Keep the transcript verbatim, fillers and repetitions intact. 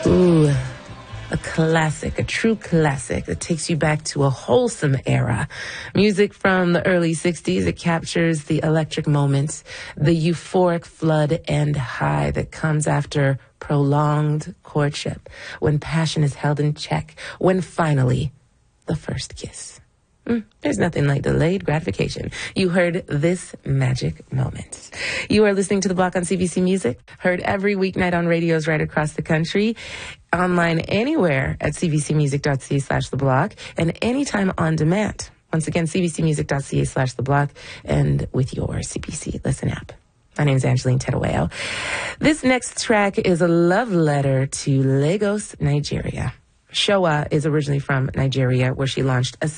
Ooh, a classic, a true classic that takes you back to a wholesome era. Music from the early sixties. It captures the electric moments, the euphoric flood and high that comes after prolonged courtship, when passion is held in check, when finally the first kiss. Mm, there's nothing like delayed gratification. You heard This Magic Moment. You are listening to The Block on C B C Music, heard every weeknight on radios right across the country, online anywhere at cbcmusic.ca slash The Block, and anytime on demand. Once again, cbcmusic.ca slash The Block, and with your C B C Listen app. My name is Angeline Terueo. This next track is a love letter to Lagos, Nigeria. Showa is originally from Nigeria, where she launched a